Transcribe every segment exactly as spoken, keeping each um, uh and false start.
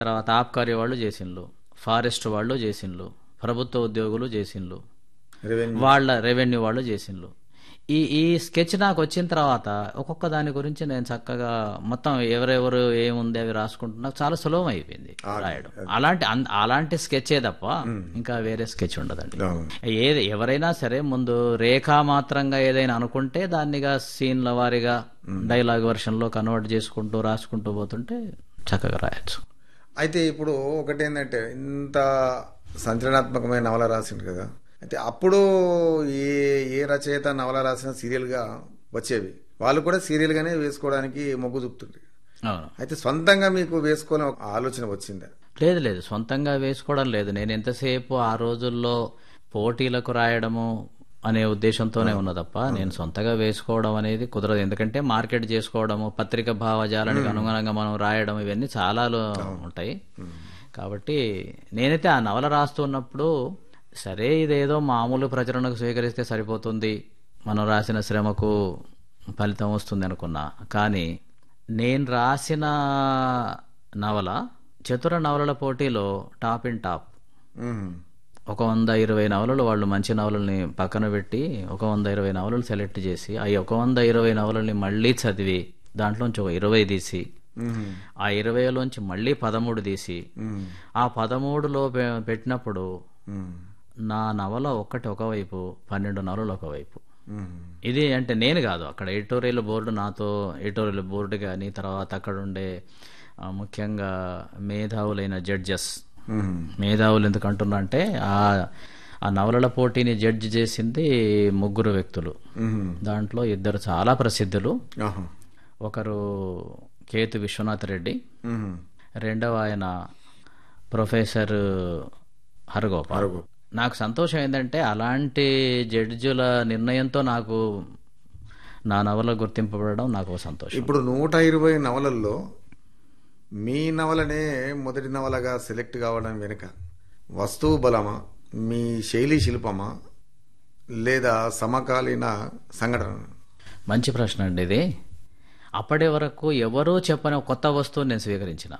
తర్వాత ఆబ్కారీ వాళ్ళు చేసిండ్లు, ఫారెస్ట్ వాళ్ళు చేసిండ్లు, ప్రభుత్వ ఉద్యోగులు చేసిండ్లు, వాళ్ళ రెవెన్యూ వాళ్ళు చేసిండ్లు. ఈ ఈ స్కెచ్ నాకు వచ్చిన తర్వాత ఒక్కొక్క దాని గురించి నేను చక్కగా మొత్తం ఎవరెవరు ఏముంది అవి రాసుకుంటున్నా చాలా సులభం అయిపోయింది రాయడం. అలాంటి అలాంటి స్కెచే తప్ప ఇంకా వేరే స్కెచ్ ఉండదండి. ఏది ఎవరైనా సరే ముందు రేఖా మాత్రంగా ఏదైనా అనుకుంటే దాన్నిగా సీన్ల వారీగా డైలాగ్ వర్షన్ లో కన్వర్ట్ చేసుకుంటూ రాసుకుంటూ పోతుంటే చక్కగా రాయొచ్చు. అయితే ఇప్పుడు ఒకటేంటంటే ఇంత సంచలనాత్మకమైన నవల రాసిండు కదా, అయితే అప్పుడు ఏ ఏ రచయిత నవల రాసిన సీరియల్గా వచ్చేవి, వాళ్ళు కూడా సీరియల్గానే వేసుకోవడానికి మొగ్గు చూపుతుంది. అయితే సొంతంగా మీకు వేసుకోవాలని ఆలోచన వచ్చిందా? లేదు లేదు, సొంతంగా వేసుకోవడం లేదు. నేను ఎంతసేపు ఆ రోజుల్లో పోటీలకు రాయడము అనే ఉద్దేశంతోనే ఉన్న తప్ప నేను సొంతగా వేసుకోవడం అనేది కుదరదు. ఎందుకంటే మార్కెట్ చేసుకోవడము, పత్రిక భావజాలానికి అనుగుణంగా మనం రాయడం ఇవన్నీ చాలా ఉంటాయి. కాబట్టి నేనైతే ఆ నవల రాస్తున్నప్పుడు సరే ఇదేదో మామూలు ప్రచురణకు స్వీకరిస్తే సరిపోతుంది, మనం రాసిన శ్రమకు ఫలితం వస్తుంది అనుకున్నా. కానీ నేను రాసిన నవల చతుర నవలల పోటీలో టాప్ ఇన్ టాప్. ఒక వంద ఇరవై నవలలు వాళ్ళు మంచి నవలల్ని పక్కన పెట్టి ఒక వంద ఇరవై నవలలు సెలెక్ట్ చేసి ఆ ఒక వంద ఇరవై నవలల్ని మళ్ళీ చదివి దాంట్లోంచి ఒక ఇరవై తీసి ఆ ఇరవైలోంచి మళ్ళీ పదమూడు తీసి ఆ పదమూడులో పెట్టినప్పుడు నా నవల ఒక్కటి ఒకవైపు, పన్నెండు నవలలు ఒకవైపు. ఇది అంటే నేను కాదు, అక్కడ ఎడిటోరియల్ బోర్డు నాతో, ఎడిటోరియల్ బోర్డు కానీ తర్వాత అక్కడ ఉండే ముఖ్యంగా మేధావులైన జడ్జెస్. మేధావులు ఎందుకు అంటున్నా అంటే ఆ ఆ నవలల పోటీని జడ్జి చేసింది ముగ్గురు వ్యక్తులు. దాంట్లో ఇద్దరు చాలా ప్రసిద్ధులు. ఒకరు కేతు విశ్వనాథ్ రెడ్డి, రెండవ ఆయన ప్రొఫెసర్ హరగోపాల్. నాకు సంతోషం ఏంటంటే అలాంటి జడ్జుల నిర్ణయంతో నాకు నా నవల గుర్తింపబడడం నాకు సంతోషం. ఇప్పుడు నూట ఇరవై నవలల్లో మీ నవలనే మొదటి నవలగా సెలెక్ట్ కావడం వెనుక వస్తువు బలమా, మీ శైలి శిల్పమా, లేదా సమకాలీన సంఘటన? మంచి ప్రశ్న అండి ఇది. అప్పటి వరకు ఎవరూ చెప్పని కొత్త వస్తువు నేను స్వీకరించిన.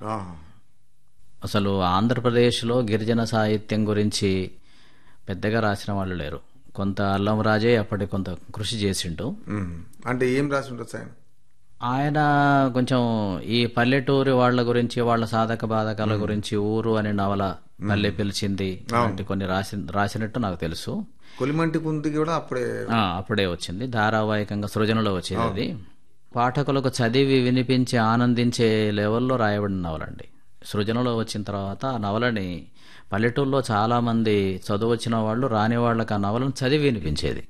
అసలు ఆంధ్రప్రదేశ్లో గిరిజన సాహిత్యం గురించి పెద్దగా రాసిన వాళ్ళు లేరు. కొంత అల్లం రాజే అప్పటి కొంత కృషి చేసిండు. అంటే ఏం రాసి ఉండొచ్చు ఆయన? ఆయన కొంచెం ఈ పల్లెటూరి వాళ్ళ గురించి, వాళ్ళ సాధక బాధకాల గురించి, ఊరు అనే నవల, పల్లె పిలిచింది అలాంటి కొన్ని రాసి రాసినట్టు నాకు తెలుసు. కొలిమంటి కుంతి కూడా అప్పుడే అప్పుడే వచ్చింది, ధారావాహికంగా సృజనలో వచ్చేది. అది పాఠకులకు చదివి వినిపించి ఆనందించే లెవెల్లో రాయబడిన నవలండి. సృజనలో వచ్చిన తర్వాత ఆ నవలని పల్లెటూరులో చాలా మంది చదువు వచ్చిన వాళ్ళు రాని వాళ్ళకి ఆ నవలను చదివి వినిపించేది.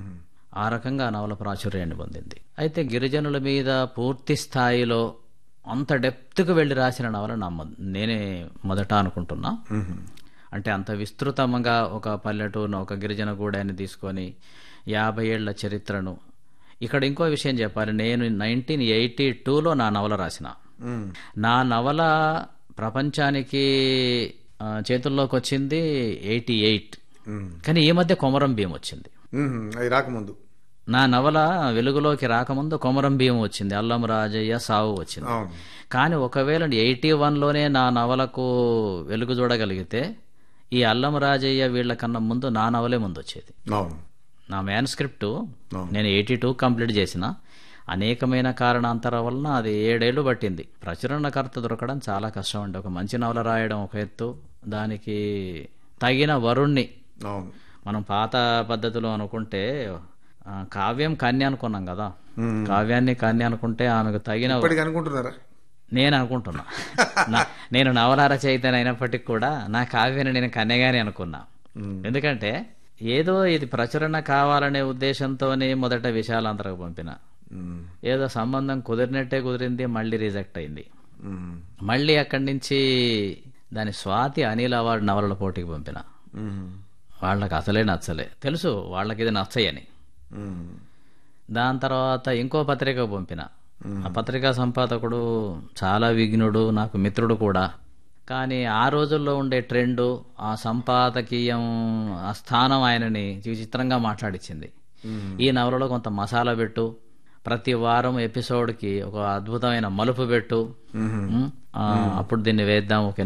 ఆ రకంగా ఆ నవల ప్రాచుర్యాన్ని పొందింది. అయితే గిరిజనుల మీద పూర్తి స్థాయిలో అంత డెప్త్కు వెళ్ళి రాసిన నవల నా నేనే మొదట అనుకుంటున్నా. అంటే అంత విస్తృతంగా ఒక పల్లెటూరును, ఒక గిరిజన గూడాన్ని తీసుకొని యాభై ఏళ్ల చరిత్రను. ఇక్కడ ఇంకో విషయం చెప్పాలి, నేను నైన్టీన్ ఎయిటీ టూలో నా నవల రాసిన. నా నవల ప్రపంచానికి చేతుల్లోకి వచ్చింది ఎయిటీ ఎయిట్, కానీ ఈ మధ్య కొమరం భీం వచ్చింది. అది రాకముందు నా నవల వెలుగులోకి రాకముందు కొమరం భీం వచ్చింది, అల్లం రాజయ్య సావు వచ్చింది. కానీ ఒకవేళ ఎయిటీ వన్లోనే నా నవలకు వెలుగు చూడగలిగితే ఈ అల్లం రాజయ్య వీళ్ళకన్నా ముందు నా నవలే ముందు వచ్చేది. నా మ్యాన్స్క్రిప్ట్ నేను ఎయిటీ టూ కంప్లీట్ చేసిన. అనేకమైన కారణాంతరాల వలన అది ఏడేళ్లు పట్టింది. ప్రచురణకర్త దొరకడం చాలా కష్టం అండి. ఒక మంచి నవల రాయడం ఒక ఎత్తు, దానికి తగిన వరుణ్ణి మనం పాత పద్ధతిలో అనుకుంటే కావ్యం కన్య అనుకున్నాం కదా, కావ్యాన్ని కన్య అనుకుంటే ఆమెకు తగిన అనుకుంటున్నారా? నేను అనుకుంటున్నా. నేను నవల రచయిత అయినప్పటికీ కూడా నా కావ్యాన్ని నేను కన్యగానే అనుకున్నా. ఎందుకంటే ఏదో ఇది ప్రచురణ కావాలనే ఉద్దేశంతోనే మొదట విశాలాంధ్రకు పంపిన. ఏదో సంబంధం కుదిరినట్టే కుదిరింది, మళ్ళీ రిజెక్ట్ అయింది. మళ్ళీ అక్కడి నుంచి దాని స్వాతి అనిల్ అవార్డు నవలల పోటీకి పంపిన. వాళ్ళకి అసలే నచ్చలే, తెలుసు వాళ్ళకి ఇది నచ్చయని. దాని తర్వాత ఇంకో పత్రికకు పంపిన. ఆ పత్రికా సంపాదకుడు చాలా విఘ్నుడు, నాకు మిత్రుడు కూడా. కానీ ఆ రోజుల్లో ఉండే ట్రెండ్, ఆ సంపాదకీయం, ఆ స్థానం ఆయనని విచిత్రంగా మాట్లాడిచ్చింది. ఈ నవలలో కొంత మసాలా పెట్టు, ప్రతి వారం ఎపిసోడ్ కి ఒక అద్భుతమైన మలుపు పెట్టు, ఉమ్, ఆ, అప్పుడు దీన్ని వేద్దాం, ఒక